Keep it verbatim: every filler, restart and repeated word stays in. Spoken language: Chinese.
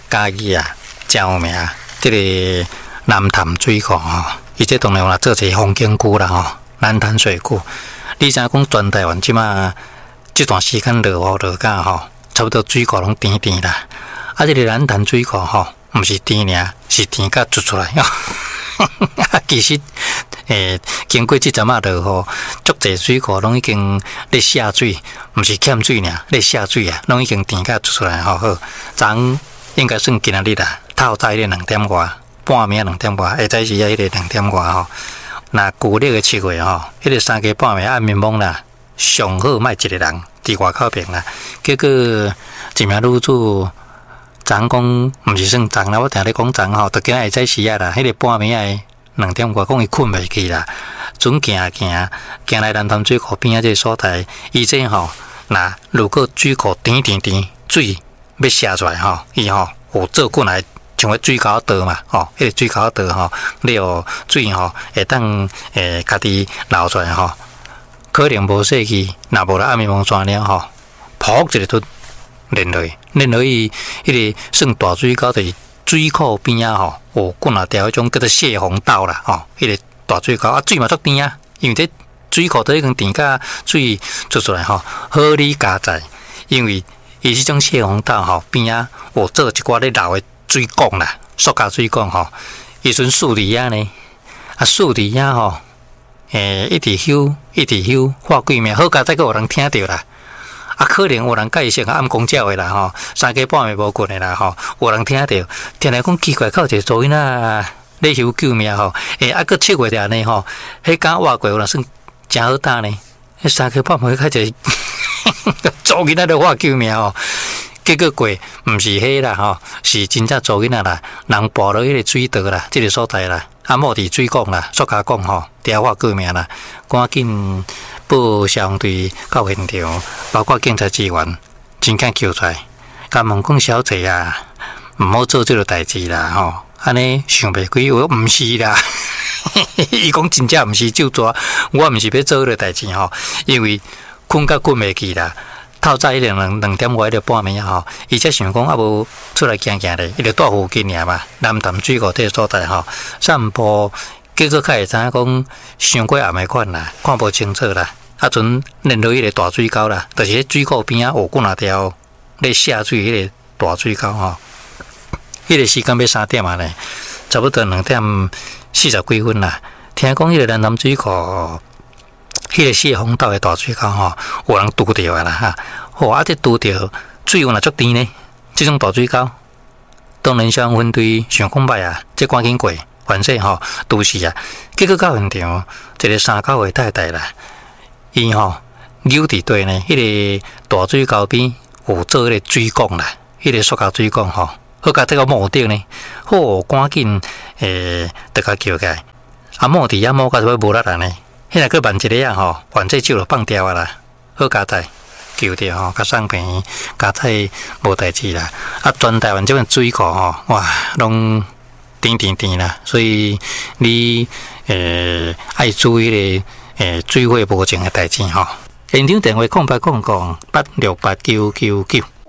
嘉义啊，真有名。这个南潭水库吼，伊这当然啦做一个风景区啦吼，南潭水库。你知影讲全台湾即马这段时间落雨落甲吼，差不多水库拢甜甜啦。啊，这个南潭水库吼，毋是甜尔，是甜甲出出来。啊，其实诶，经过即阵啊落雨，足侪水库拢已经咧下水，毋是欠水尔，咧下水啊，拢已经甜甲出出来吼。好，昨应该算今仔日啦，透早咧两点外，半暝两点外，下早时啊迄个两点外吼。那旧历的七月吼，迄个三更半暝暗暝蒙啦，上好卖一个人伫外口边啦。结果一名女主。昨讲毋是算昨啦，我听你讲昨吼，就今日早时啊啦，迄个半暝诶两点外，讲伊困袂去啦，准行行行来南潭水库边啊，这个所在，伊这吼，那如果水库甜甜甜，水要射出来吼，伊吼有做过来，像个水沟道嘛，吼，迄个水沟道吼，你有水吼，会当诶家己流出来吼，可能无细去，若无啦暗暝蒙山了吼，噗一个突。连落去，连落去，迄个算大水沟，就是水库边啊吼，有几啊条迄种叫做泄洪道啦吼，迄个大水沟啊，水嘛足甜啊，因为这水库都已经甜甲水出出来吼，好理加在，因为伊即种泄洪道吼边啊有做一寡咧流的水管啦，塑胶水管吼，伊阵树梨啊呢，啊树梨啊吼，诶一直修一直修，花几名好佳再个有人听到啦。啊，可能有人甲伊先暗讲鸟的啦吼，三更半暝无困的啦吼，有人听到，听来讲奇怪，靠一个噪音啊，咧求救命吼，诶，啊，个七月的安尼吼，迄间活过有人算真好打呢，迄三更半暝开一个噪音啊，咧喊救命吼，结果过毋是迄啦吼，是真正噪音啊啦，人跋落迄个水道啦，即个所在啦，啊，莫伫水管啦，塑胶管吼，伫喊救命啦，赶紧。报消防队到现场，包括警察支援，真敢救出来。甲问讲小姐啊，毋好做这个代志啦吼！安尼想袂开，我毋是啦。伊讲真正毋是就抓，我毋是要做这个代志吼，因为困甲困袂去啦。透早一两两两点外迄个半暝吼，伊才想讲啊无出来行行咧，伊就住附近尔嘛，南潭水库这个所在吼，散步。结果较会知影讲，伤过暗的款啦，看无清楚啦。啊，阵连落迄个大水沟啦，就是迄水库边啊，有几啊条咧下水迄个大水沟吼。迄、那个时间要三点啊咧，差不多两点四十几分啦。听讲迄个南潭水库，迄、那个泄洪道的大水沟吼，有人拄着啊啦哈。好啊，这拄着水有若足甜呢，这种大水沟，当然消防分队想讲歹啊，这赶紧过。反正吼都是啊，结果到现场，一个三九岁太太啦，伊吼扭伫对呢，迄、那个大水沟边有做迄个水管啦，迄、那个塑胶水管吼，好甲这个摸着呢，好赶紧诶，得甲叫起来，啊摸伫遐摸甲都要无力啊呢，迄个个慢一个啊吼，反正手就放掉啊啦，好加在救着吼，甲送病，加在无代志啦，啊全台湾这边水库吼，哇拢。甜甜甜啦，所以你诶爱注意咧诶水火无情的代志吼。现场电话空八空空八六八九九九。